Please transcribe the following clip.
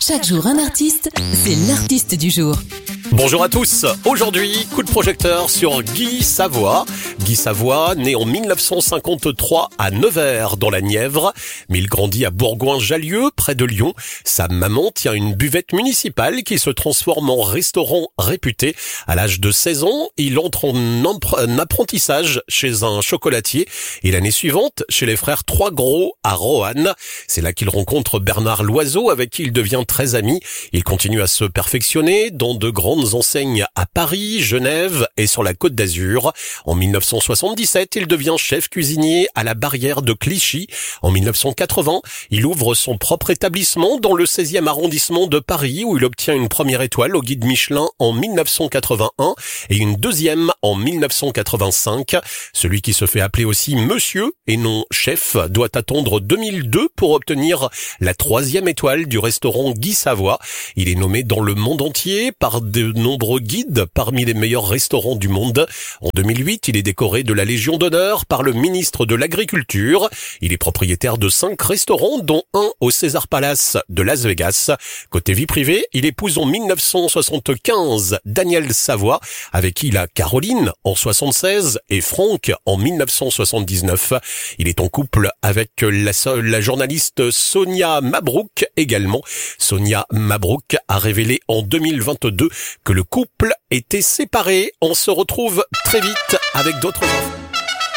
Chaque jour un artiste, c'est l'artiste du jour. Bonjour à tous. Aujourd'hui, coup de projecteur sur Guy Savoy. Guy Savoy, né en 1953 à Nevers dans la Nièvre, mais il grandit à Bourgoin-Jallieu, près de Lyon. Sa maman tient une buvette municipale qui se transforme en restaurant réputé. À l'âge de 16 ans, il entre en apprentissage chez un chocolatier et l'année suivante chez les frères Trois Gros à Roanne. C'est là qu'il rencontre Bernard Loiseau avec qui il devient très ami. Il continue à se perfectionner dans de grandes enseignes à Paris, Genève et sur la Côte d'Azur. En 1977, il devient chef cuisinier à la Barrière de Clichy. En 1980, il ouvre son propre établissement dans le 16e arrondissement de Paris où il obtient une première étoile au guide Michelin en 1981 et une deuxième en 1985. Celui qui se fait appeler aussi monsieur et non chef doit attendre 2002 pour obtenir la 3e étoile du restaurant Guy Savoy. Il est nommé dans le monde entier par de nombreux guides parmi les meilleurs restaurants du monde. En 2008, il est décoré de la Légion d'honneur par le ministre de l'Agriculture. Il est propriétaire de 5 restaurants, dont un au Caesars Palace de Las Vegas. Côté vie privée, il épouse en 1975 Daniel Savoy, avec qui il a Caroline en 76 et Franck en 1979. Il est en couple avec la journaliste Sonia Mabrouk également. Sonia Mabrouk a révélé en 2022 que le couple était séparé. On se retrouve très vite avec d'autres infos.